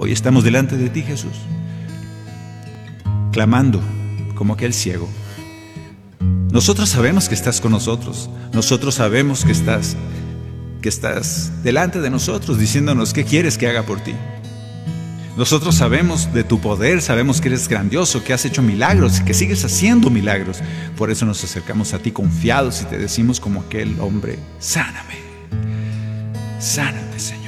Hoy estamos delante de ti, Jesús, clamando como aquel ciego. Nosotros sabemos que estás con nosotros. Nosotros sabemos que estás delante de nosotros diciéndonos qué quieres que haga por ti. Nosotros sabemos de tu poder, sabemos que eres grandioso, que has hecho milagros, que sigues haciendo milagros. Por eso nos acercamos a ti confiados y te decimos como aquel hombre: sáname, sáname, Señor.